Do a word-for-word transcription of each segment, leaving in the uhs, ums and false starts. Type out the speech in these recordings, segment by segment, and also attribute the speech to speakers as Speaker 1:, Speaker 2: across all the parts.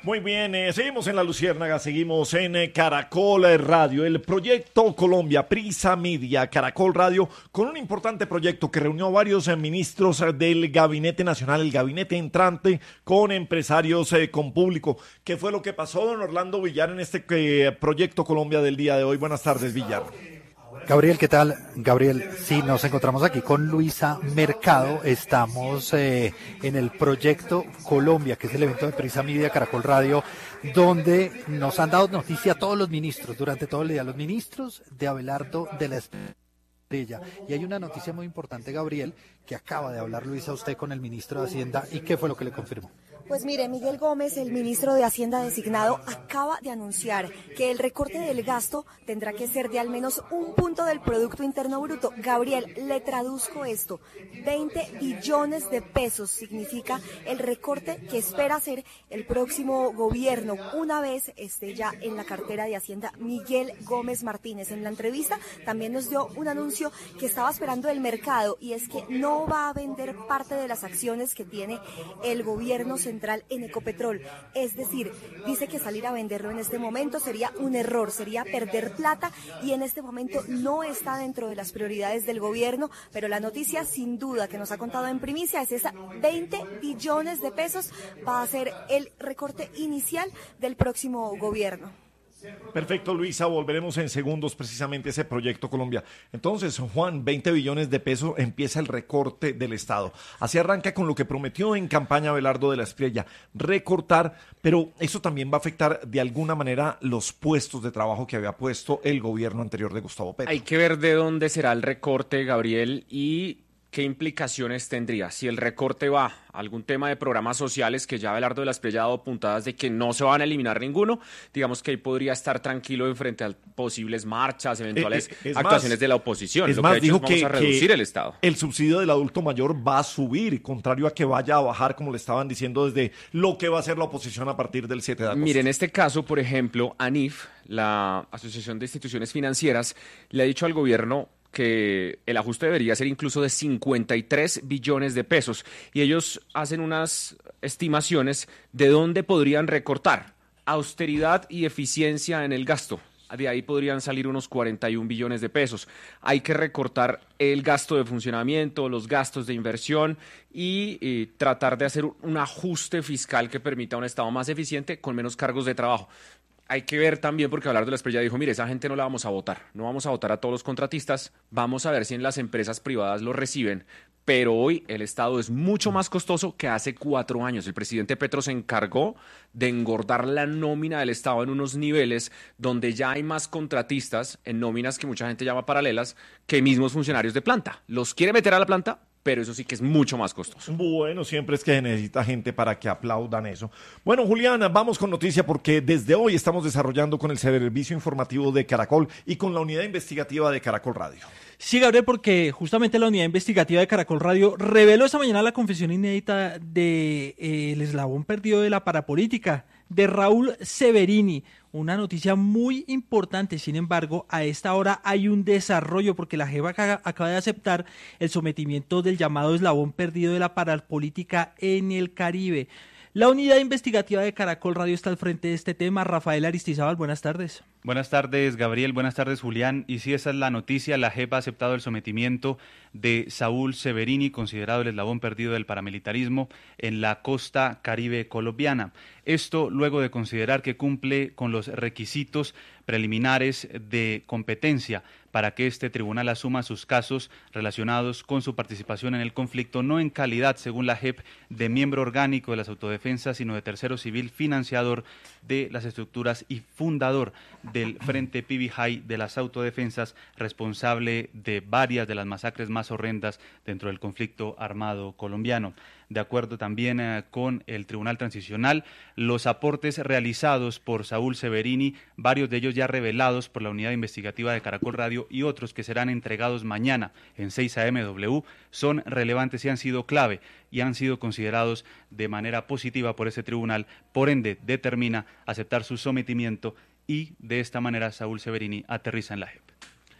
Speaker 1: Muy bien, eh, seguimos en La Luciérnaga, seguimos en eh, Caracol Radio, el proyecto Colombia, Prisa Media, Caracol Radio, con un importante proyecto que reunió a varios eh, ministros eh, del Gabinete Nacional, el gabinete entrante, con empresarios, eh, con público. ¿Qué fue lo que pasó, don Orlando Villar, en este eh, proyecto Colombia del día de hoy? Buenas tardes, Villar.
Speaker 2: Gabriel, ¿qué tal? Gabriel, sí, nos encontramos aquí con Luisa Mercado, estamos eh, en el proyecto Colombia, que es el evento de Prisa Media, Caracol Radio, donde nos han dado noticia a todos los ministros durante todo el día, los ministros de Abelardo de la Espriella. Y hay una noticia muy importante, Gabriel, que acaba de hablar Luisa usted con el ministro de Hacienda, ¿y qué fue lo que le confirmó?
Speaker 3: Pues mire, Miguel Gómez, el ministro de Hacienda designado, acaba de anunciar que el recorte del gasto tendrá que ser de al menos un punto del Producto Interno Bruto. Gabriel, le traduzco esto. veinte billones de pesos significa el recorte que espera hacer el próximo gobierno una vez esté ya en la cartera de Hacienda Miguel Gómez Martínez. En la entrevista también nos dio un anuncio que estaba esperando el mercado, y es que no va a vender parte de las acciones que tiene el gobierno central en Ecopetrol. Es decir, dice que salir a venderlo en este momento sería un error, sería perder plata, y en este momento no está dentro de las prioridades del gobierno, pero la noticia sin duda que nos ha contado en primicia es esa: veinte billones de pesos va a ser el recorte inicial del próximo gobierno.
Speaker 1: Perfecto, Luisa, volveremos en segundos precisamente a ese proyecto Colombia. Entonces, Juan, veinte billones de pesos, empieza el recorte del Estado. Así arranca con lo que prometió en campaña Abelardo de la Espriella, recortar, pero eso también va a afectar de alguna manera los puestos de trabajo que había puesto el gobierno anterior de Gustavo Petro.
Speaker 4: Hay que ver de dónde será el recorte, Gabriel, y qué implicaciones tendría. Si el recorte va a algún tema de programas sociales, que ya Abelardo de la Espriella ha dado puntadas de que no se van a eliminar ninguno, digamos que ahí podría estar tranquilo en frente a posibles marchas, eventuales eh, eh, actuaciones más, de la oposición.
Speaker 1: Es
Speaker 4: Lo
Speaker 1: más,
Speaker 4: que ha
Speaker 1: dijo
Speaker 4: hecho es vamos
Speaker 1: que,
Speaker 4: a reducir
Speaker 1: que
Speaker 4: el Estado.
Speaker 1: El subsidio del adulto mayor va a subir, contrario a que vaya a bajar, como le estaban diciendo desde lo que va a hacer la oposición a partir del siete de agosto.
Speaker 4: Mire, en este caso, por ejemplo, ANIF, la Asociación de Instituciones Financieras, le ha dicho al gobierno que el ajuste debería ser incluso de cincuenta y tres billones de pesos, y ellos hacen unas estimaciones de dónde podrían recortar: austeridad y eficiencia en el gasto. De ahí podrían salir unos cuarenta y un billones de pesos. Hay que recortar el gasto de funcionamiento, los gastos de inversión y, y tratar de hacer un ajuste fiscal que permita un Estado más eficiente con menos cargos de trabajo. Hay que ver también, porque Abelardo de la Espriella dijo, mire, esa gente no la vamos a votar, no vamos a votar a todos los contratistas, vamos a ver si en las empresas privadas lo reciben, pero hoy el Estado es mucho más costoso que hace cuatro años. El presidente Petro se encargó de engordar la nómina del Estado en unos niveles donde ya hay más contratistas en nóminas que mucha gente llama paralelas que mismos funcionarios de planta. Los quiere meter a la planta, pero eso sí que es mucho más costoso.
Speaker 1: Bueno, siempre es que se necesita gente para que aplaudan eso. Bueno, Juliana, vamos con noticia, porque desde hoy estamos desarrollando con el servicio informativo de Caracol y con la unidad investigativa de Caracol Radio.
Speaker 5: Sí, Gabriel, porque justamente la unidad investigativa de Caracol Radio reveló esta mañana la confesión inédita de eh, el eslabón perdido de la parapolítica, de Raúl Severini. Una noticia muy importante. Sin embargo, a esta hora hay un desarrollo, porque la JEP acaba de aceptar el sometimiento del llamado eslabón perdido de la parapolítica en el Caribe. La unidad investigativa de Caracol Radio está al frente de este tema. Rafael Aristizábal, buenas tardes.
Speaker 6: Buenas tardes, Gabriel. Buenas tardes, Julián. Y sí, esa es la noticia. La JEP ha aceptado el sometimiento de Saúl Severini, considerado el eslabón perdido del paramilitarismo en la costa caribe colombiana. Esto luego de considerar que cumple con los requisitos preliminares de competencia para que este tribunal asuma sus casos relacionados con su participación en el conflicto, no en calidad, según la JEP, de miembro orgánico de las autodefensas, sino de tercero civil financiador de las estructuras y fundador del Frente Pibijay de las autodefensas, responsable de varias de las masacres más horrendas dentro del conflicto armado colombiano. De acuerdo también eh, con el Tribunal Transicional, los aportes realizados por Saúl Severini, varios de ellos ya revelados por la unidad investigativa de Caracol Radio y otros que serán entregados mañana en seis A M W, son relevantes y han sido clave y han sido considerados de manera positiva por ese tribunal. Por ende, determina aceptar su sometimiento y de esta manera Saúl Severini aterriza en la JEP.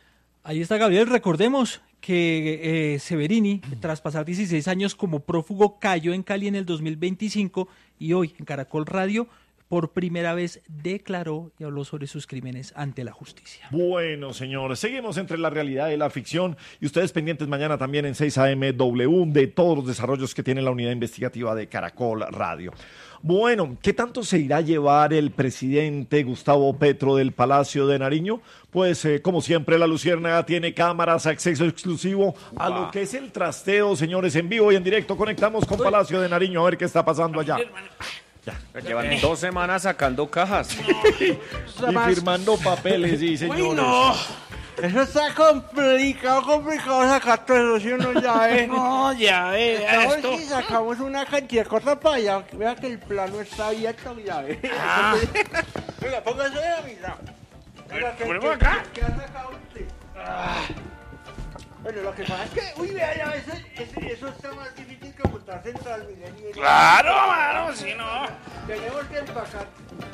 Speaker 5: Ahí está, Gabriel. Recordemos que eh, Severini, tras pasar dieciséis años como prófugo, cayó en Cali en el dos mil veinticinco y hoy en Caracol Radio por primera vez declaró y habló sobre sus crímenes ante la justicia.
Speaker 1: Bueno, señores, seguimos entre la realidad y la ficción y ustedes pendientes mañana también en seis A M W de todos los desarrollos que tiene la unidad investigativa de Caracol Radio. Bueno, ¿qué tanto se irá a llevar el presidente Gustavo Petro del Palacio de Nariño? Pues, eh, como siempre, la Luciérnaga tiene cámaras, acceso exclusivo a lo que es el trasteo, señores, en vivo y en directo. Conectamos con Palacio de Nariño a ver qué está pasando allá.
Speaker 4: Ya. Llevan dos semanas sacando cajas.
Speaker 1: Y firmando papeles, sí, señores.
Speaker 7: Uy, no. Eso está complicado, complicado sacar todo eso, si uno ya ve.
Speaker 8: No, ya ve,
Speaker 7: Estamos
Speaker 8: esto.
Speaker 7: y sacamos una cantidad de cosas para allá. Vea que el plano está abierto, ya ve.
Speaker 8: Ah.
Speaker 7: Venga, póngase de la mitad. Venga, ¿qué-
Speaker 8: ¿ponemos
Speaker 7: qué-
Speaker 8: acá?
Speaker 7: ¿Qué ha sacado usted? Ah. Bueno, lo que pasa es que, uy, vea, ya ese, ese, eso está más difícil que montar Central Milenio.
Speaker 8: Claro, mano, si no.
Speaker 7: Tenemos que empacar.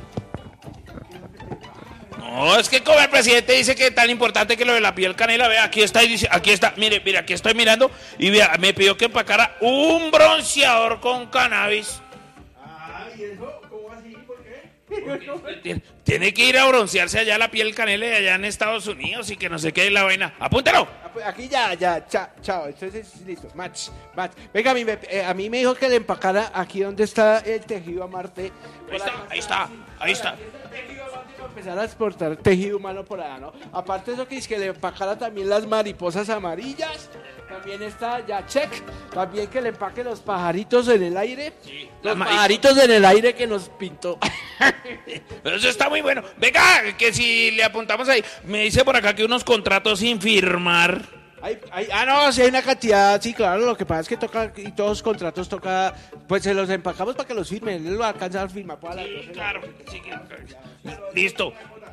Speaker 8: No, es que como el presidente dice que es tan importante que lo de la piel canela, vea, aquí está, y dice, aquí está, mire, mire, aquí estoy mirando y vea, me pidió que empacara un bronceador con cannabis.
Speaker 7: Ay, ¿eso? ¿Cómo así? ¿Por qué?
Speaker 8: Tiene, tiene que ir a broncearse allá la piel canela de allá en Estados Unidos y que no se quede la vaina. ¡Apúntalo!
Speaker 7: Aquí ya, ya, chao, chao, entonces listo, match, match. Venga, a mí, me, eh, a mí me dijo que le empacara aquí donde está el tejido a Marte.
Speaker 8: Ahí está, ahí está, ahí está.
Speaker 7: Empezar a exportar tejido humano por allá, ¿no? Aparte de eso, que es que le empacara también las mariposas amarillas. También está ya check. También que le empaque los pajaritos en el aire.
Speaker 8: Sí,
Speaker 7: Los
Speaker 8: las
Speaker 7: pajaritos en el aire que nos pintó.
Speaker 8: Pero eso está muy bueno. Venga, que si le apuntamos ahí, me dice por acá que unos contratos sin firmar.
Speaker 7: Hay- hay- ah, no, sí hay una cantidad, sí, claro, lo que pasa es que toca, y todos los contratos toca, pues se los empacamos para que los firmen, él lo alcanza a firmar. Para
Speaker 8: Sí, claro. Sí, que- listo.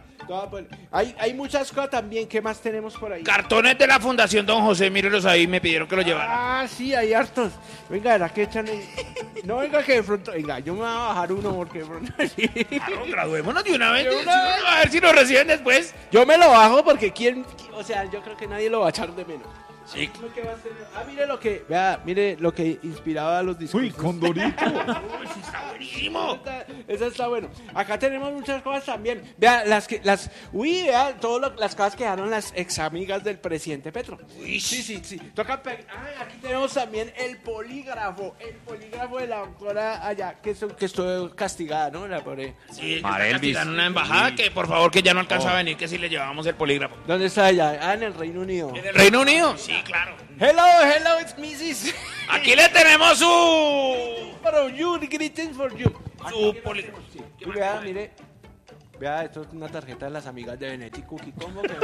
Speaker 7: Hay, hay muchas cosas también, ¿qué más tenemos por ahí?
Speaker 8: Cartones de la Fundación Don José, mírenlos ahí, me pidieron que los llevara.
Speaker 7: Ah, sí, hay hartos. Venga, ¿verdad que echan ahí? No, venga, que de pronto, venga, yo me voy a bajar uno porque de pronto sí.
Speaker 8: Claro, graduémonos de una vez.
Speaker 7: De una vez.
Speaker 8: A ver si nos reciben después.
Speaker 7: Yo me lo bajo porque quién, o sea, yo creo que nadie lo va a echar de menos.
Speaker 8: Sí.
Speaker 7: ¿Qué más tenemos? Ah, mire lo que, vea, mire lo que inspiraba a los discursos.
Speaker 1: Uy, Condorito.
Speaker 8: Está buenísimo.
Speaker 7: Está- Eso está bueno. Acá tenemos muchas cosas también. Vea, las que, las, uy, vea, todas las cosas que dejaron las ex amigas del presidente Petro.
Speaker 8: Uy.
Speaker 7: Sí, sí, sí. Toca pe- ah, aquí tenemos también el polígrafo, el polígrafo de la doctora allá, que, estu- que estuvo castigada, ¿no? La pobre.
Speaker 8: Sí,
Speaker 4: Mar
Speaker 8: está
Speaker 4: Elvis.
Speaker 8: castigando una embajada que por favor que ya no alcanza a venir, que si le llevamos el polígrafo.
Speaker 7: ¿Dónde está ella? Ah, en el Reino Unido.
Speaker 8: ¿En el Reino Unido? Sí, claro.
Speaker 7: Hello, hello, it's missus
Speaker 8: Aquí le tenemos su...
Speaker 7: For you, greetings for you.
Speaker 8: su polígrafo.
Speaker 7: Y vea, mire. Vea, esto es una tarjeta de las amigas de Benetti Cookie. ¿Cómo que?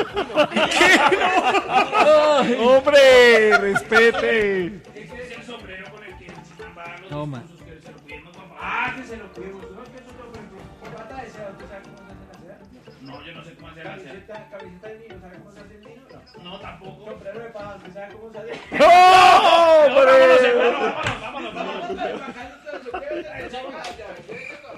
Speaker 1: ¡Hombre, respete!
Speaker 8: Este es el sombrero con el que se van los
Speaker 5: Toma.
Speaker 8: discursos que se lo pidimos, por favor. Ah, que se lo pidimos. ¿No es que eso lo pidimos? ¿Corbata de seda? ¿Usted sabe cómo se hace la seda? No, yo no sé cómo hacer la seda.
Speaker 7: ¿Camiseta de niño? ¿Sabe cómo se hace el niño?
Speaker 8: No, tampoco.
Speaker 7: Sombrero de paja, ¿usted sabe cómo se hace?
Speaker 1: ¡Hombre!